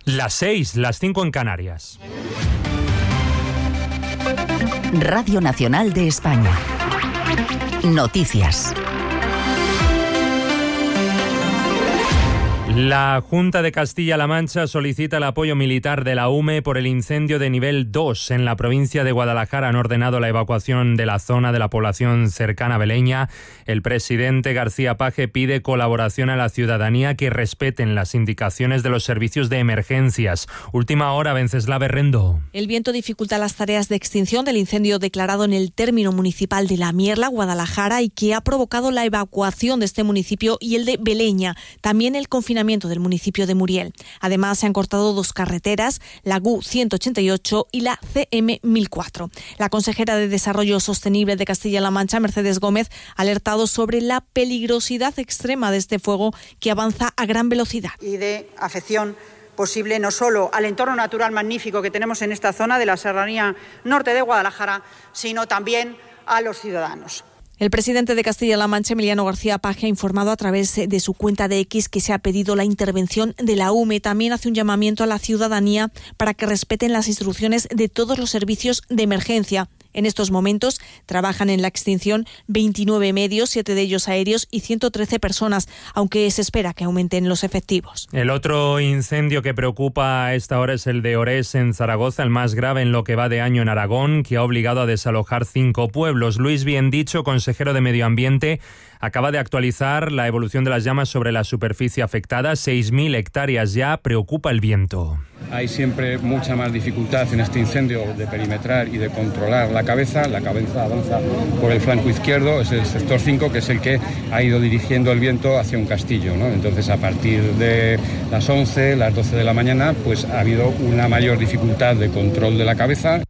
Las 6, las 5 en Canarias. Radio Nacional de España. Noticias. La Junta de Castilla-La Mancha solicita el apoyo militar de la UME por el incendio de nivel 2 en la provincia de Guadalajara. Han ordenado la evacuación de la zona de la población cercana beleña. El presidente García Page pide colaboración a la ciudadanía, que respeten las indicaciones de los servicios de emergencias. Última hora, Venceslava Herrendo. El viento dificulta las tareas de extinción del incendio declarado en el término municipal de La Mierla, Guadalajara, y que ha provocado la evacuación de este municipio y el de Beleña. También el confinamiento del municipio de Muriel. Además, se han cortado 2 carreteras, la GU 188 y la CM 1004. La consejera de Desarrollo Sostenible de Castilla-La Mancha, Mercedes Gómez, ha alertado sobre la peligrosidad extrema de este fuego que avanza a gran velocidad. Y de afección posible no solo al entorno natural magnífico que tenemos en esta zona de la Serranía Norte de Guadalajara, sino también a los ciudadanos. El presidente de Castilla-La Mancha, Emiliano García Page, ha informado a través de su cuenta de X que se ha pedido la intervención de la UME. También hace un llamamiento a la ciudadanía para que respeten las instrucciones de todos los servicios de emergencia. En estos momentos trabajan en la extinción 29 medios, 7 de ellos aéreos y 113 personas, aunque se espera que aumenten los efectivos. El otro incendio que preocupa a esta hora es el de Orés, en Zaragoza, el más grave en lo que va de año en Aragón, que ha obligado a desalojar 5 pueblos. Luis Biendicho, consejero de Medio Ambiente, acaba de actualizar la evolución de las llamas sobre la superficie afectada. 6.000 hectáreas ya. Preocupa el viento. Hay siempre mucha más dificultad en este incendio de perimetrar y de controlar la cabeza. La cabeza avanza por el flanco izquierdo, es el sector 5, que es el que ha ido dirigiendo el viento hacia un castillo, ¿no? Entonces, a partir de las 11, las 12 de la mañana, pues ha habido una mayor dificultad de control de la cabeza.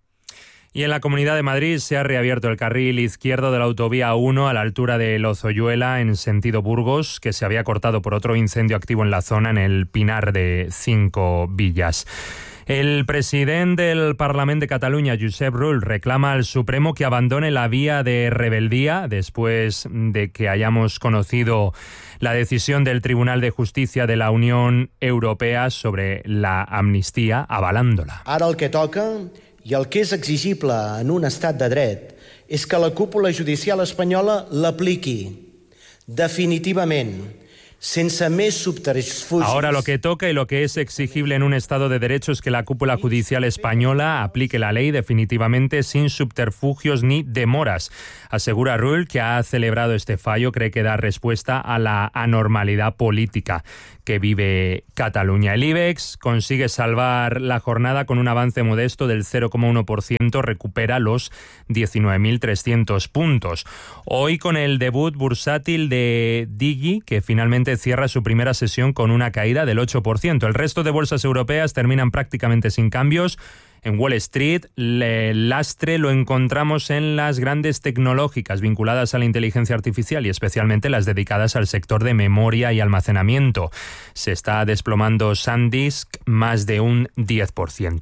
Y en la Comunidad de Madrid se ha reabierto el carril izquierdo de la autovía 1 a la altura de Lozoyuela en sentido Burgos, que se había cortado por otro incendio activo en la zona, en el Pinar de 5 Villas. El presidente del Parlament de Cataluña, Josep Rull, reclama al Supremo que abandone la vía de rebeldía después de que hayamos conocido la decisión del Tribunal de Justicia de la Unión Europea sobre la amnistía, avalándola. Ara el que toca i el que és exigible en un estat de dret és que la cúpula judicial espanyola l'apliqui definitivament, sense més subterfugis. Ahora lo que toca y lo que es exigible en un Estado de Derecho es que la cúpula judicial española aplique la ley definitivamente, sin subterfugios ni demoras. Asegura Rull, que ha celebrado este fallo, cree que da respuesta a la anormalidad política que vive Cataluña. El IBEX consigue salvar la jornada con un avance modesto del 0,1%, recupera los 19.300 puntos. Hoy con el debut bursátil de Digi, que finalmente cierra su primera sesión con una caída del 8%. El resto de bolsas europeas terminan prácticamente sin cambios. En Wall Street, el lastre lo encontramos en las grandes tecnológicas vinculadas a la inteligencia artificial y especialmente las dedicadas al sector de memoria y almacenamiento. Se está desplomando SanDisk más de un 10%.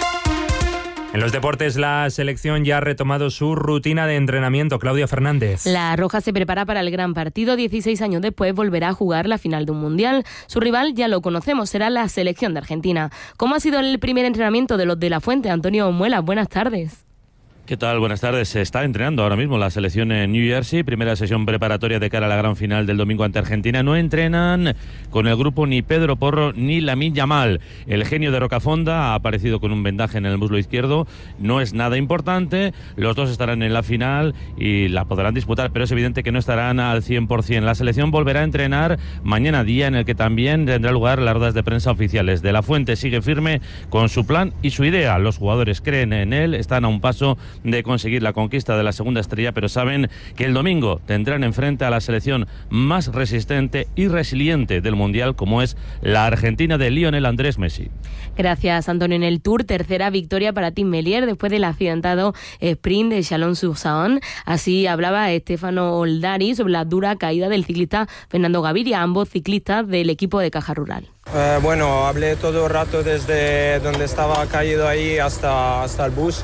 En los deportes, la selección ya ha retomado su rutina de entrenamiento. Claudia Fernández. La Roja se prepara para el gran partido. 16 años después volverá a jugar la final de un mundial. Su rival ya lo conocemos, será la selección de Argentina. ¿Cómo ha sido el primer entrenamiento de los de la Fuente? Antonio Muelas, buenas tardes. ¿Qué tal? Buenas tardes. Se está entrenando ahora mismo la selección en New Jersey. Primera sesión preparatoria de cara a la gran final del domingo ante Argentina. No entrenan con el grupo ni Pedro Porro ni Lamine Yamal. El genio de Rocafonda ha aparecido con un vendaje en el muslo izquierdo. No es nada importante. Los dos estarán en la final y la podrán disputar, pero es evidente que no estarán al 100%. La selección volverá a entrenar mañana, día en el que también tendrá lugar las ruedas de prensa oficiales. De la Fuente sigue firme con su plan y su idea. Los jugadores creen en él, están a un paso de conseguir la conquista de la segunda estrella, pero saben que el domingo tendrán enfrente a la selección más resistente y resiliente del Mundial, como es la Argentina de Lionel Andrés Messi. Gracias, Antonio. En el Tour, tercera victoria para Tim Merlier después del accidentado sprint de Chalon-sur-Saône. Así hablaba Stefano Oldari sobre la dura caída del ciclista Fernando Gaviria, ambos ciclistas del equipo de Caja Rural. Bueno, hablé todo el rato desde donde estaba caído ahí hasta el bus.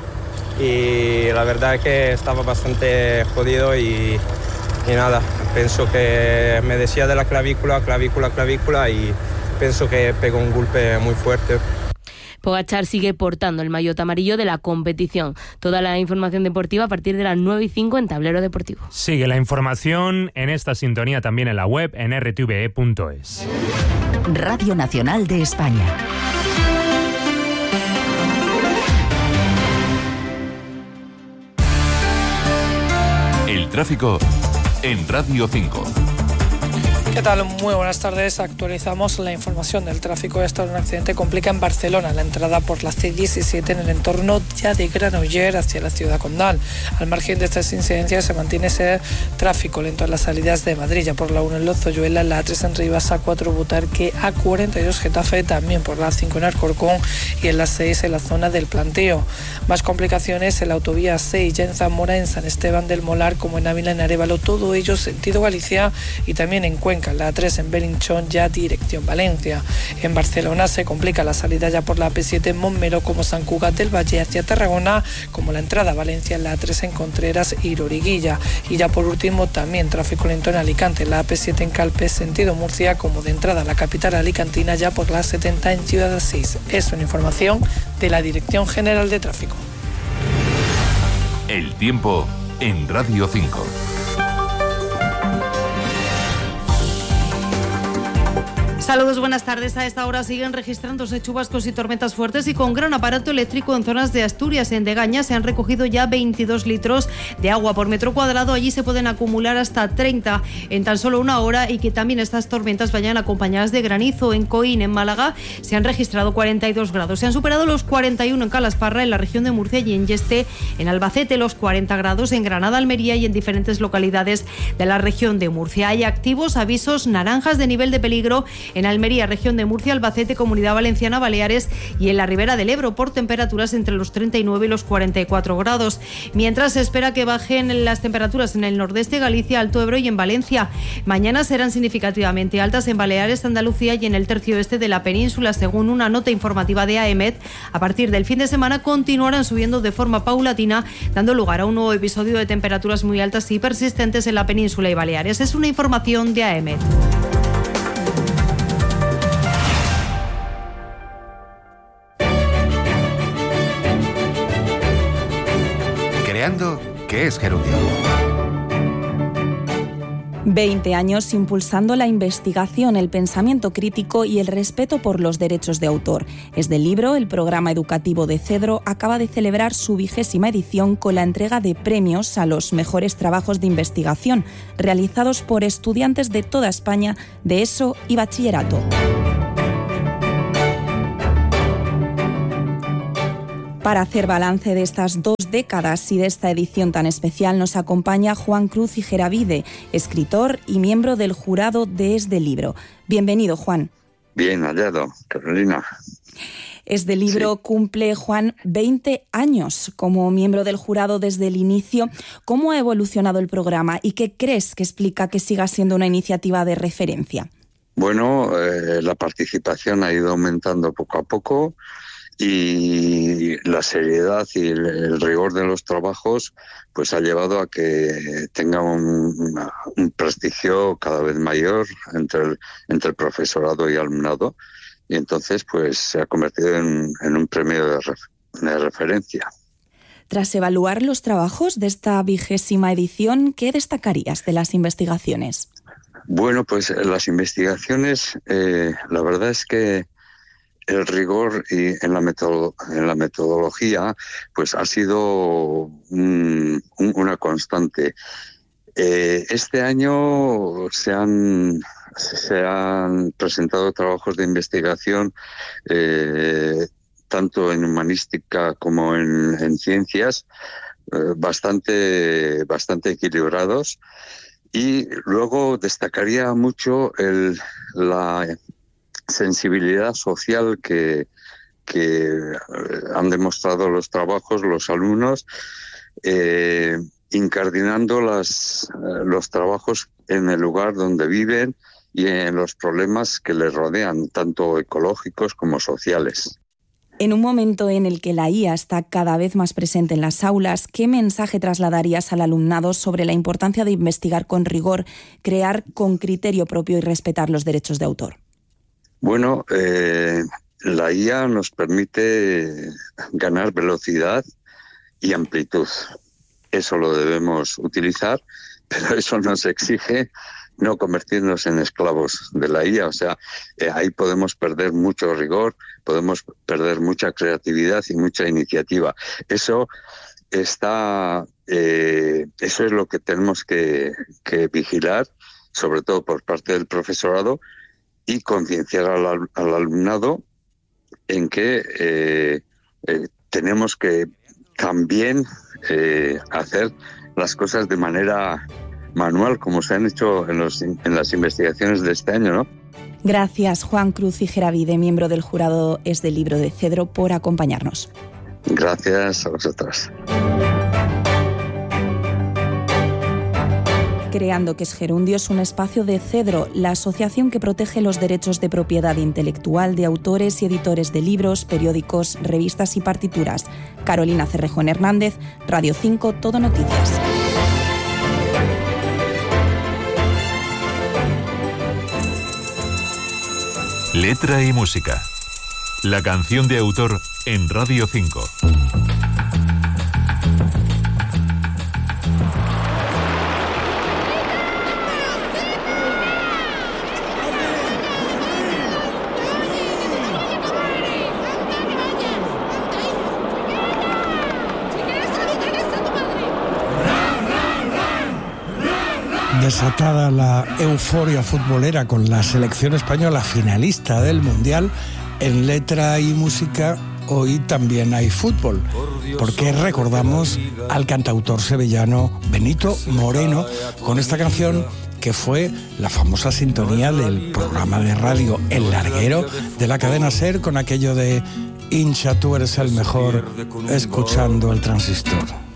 Y la verdad es que estaba bastante jodido y nada, pienso que me decía de la clavícula y pienso que pegó un golpe muy fuerte. Pogačar sigue portando el maillot amarillo de la competición. Toda la información deportiva a partir de las 9:05 en Tablero Deportivo. Sigue la información en esta sintonía también en la web en rtve.es. Radio Nacional de España. El tráfico en Radio 5. ¿Qué tal? Muy buenas tardes. Actualizamos la información del tráfico. Un accidente complica en Barcelona la entrada por la C17 en el entorno ya de Granollers hacia la ciudad condal. Al margen de estas incidencias se mantiene ese tráfico lento en las salidas de Madrid, ya por la 1 en Lozoyuela, la A3 en Rivas, A4 Butarque, A42 Getafe, también por la A5 en Alcorcón y en la 6 en la zona del Planteo. Más complicaciones en la autovía 6 ya en Zamora, en San Esteban del Molar, como en Ávila, en Arévalo, todo ello sentido Galicia, y también en Cuenca, la A3 en Belinchón, ya dirección Valencia. En Barcelona se complica la salida ya por la AP7 en Montmelo, como Sant Cugat del Valle hacia Tarragona, como la entrada a Valencia en la A3 en Contreras y Loriguilla. Y ya por último también tráfico lento en Alicante, la AP7 en Calpes sentido Murcia, como de entrada a la capital alicantina ya por la A70 en Ciudad Asís. Es una información de la Dirección General de Tráfico. El tiempo en Radio 5. Saludos, buenas tardes. A esta hora siguen registrándose chubascos y tormentas fuertes y con gran aparato eléctrico en zonas de Asturias. En Degaña se han recogido ya 22 litros de agua por metro cuadrado. Allí se pueden acumular hasta 30 en tan solo una hora, y que también estas tormentas vayan acompañadas de granizo. En Coín, en Málaga, se han registrado 42 grados. Se han superado los 41 en Calasparra, en la región de Murcia, y en Yeste, en Albacete, los 40 grados. En Granada, Almería y en diferentes localidades de la región de Murcia. Hay activos avisos naranjas de nivel de peligro en Almería, región de Murcia, Albacete, Comunidad Valenciana, Baleares y en la Ribera del Ebro, por temperaturas entre los 39 y los 44 grados. Mientras se espera que bajen las temperaturas en el nordeste, Galicia, Alto Ebro y en Valencia. Mañana serán significativamente altas en Baleares, Andalucía y en el tercio oeste de la península. Según una nota informativa de AEMET, a partir del fin de semana continuarán subiendo de forma paulatina, dando lugar a un nuevo episodio de temperaturas muy altas y persistentes en la península y Baleares. Es una información de AEMET. ¿Qué es Gerundio? 20 años impulsando la investigación, el pensamiento crítico y el respeto por los derechos de autor. Este libro, el programa educativo de Cedro, acaba de celebrar su 20ª edición con la entrega de premios a los mejores trabajos de investigación realizados por estudiantes de toda España de ESO y bachillerato. Para hacer balance de estas 2 décadas y de esta edición tan especial nos acompaña Juan Cruz Igeravide, escritor y miembro del jurado de este libro. Bienvenido, Juan. Bien hallado, Carolina. Este libro cumple, Juan, 20 años como miembro del jurado desde el inicio. ¿Cómo ha evolucionado el programa y qué crees que explica que siga siendo una iniciativa de referencia? Bueno, la participación ha ido aumentando poco a poco, y la seriedad y el rigor de los trabajos pues ha llevado a que tenga un prestigio cada vez mayor entre el profesorado y alumnado, y entonces pues se ha convertido en un premio de referencia. Tras evaluar los trabajos de esta 20ª edición, ¿qué destacarías de las investigaciones? Bueno, pues las investigaciones, la verdad es que el rigor y en la metodología pues ha sido una constante. Este año se han presentado trabajos de investigación tanto en humanística como en ciencias bastante equilibrados, y luego destacaría mucho la sensibilidad social que han demostrado los trabajos, los alumnos, incardinando los trabajos en el lugar donde viven y en los problemas que les rodean, tanto ecológicos como sociales. En un momento en el que la IA está cada vez más presente en las aulas, ¿qué mensaje trasladarías al alumnado sobre la importancia de investigar con rigor, crear con criterio propio y respetar los derechos de autor? Bueno, la IA nos permite ganar velocidad y amplitud. Eso lo debemos utilizar, pero eso nos exige no convertirnos en esclavos de la IA. O sea, ahí podemos perder mucho rigor, podemos perder mucha creatividad y mucha iniciativa. Eso es lo que tenemos que vigilar, sobre todo por parte del profesorado, y concienciar al alumnado en que tenemos que también hacer las cosas de manera manual, como se han hecho en las investigaciones de este año, ¿no? Gracias, Juan Cruz y Geravide, miembro del jurado Es del Libro de Cedro, por acompañarnos. Gracias a vosotras. Creando que es Gerundio es un espacio de Cedro, la asociación que protege los derechos de propiedad intelectual de autores y editores de libros, periódicos, revistas y partituras. Carolina Cerrejón Hernández, Radio 5, Todo Noticias. Letra y música. La canción de autor en Radio 5. Desatada la euforia futbolera con la selección española finalista del Mundial, en Letra y Música hoy también hay fútbol, porque recordamos al cantautor sevillano Benito Moreno con esta canción que fue la famosa sintonía del programa de radio El Larguero de la cadena SER, con aquello de hincha, tú eres el mejor, escuchando el transistor.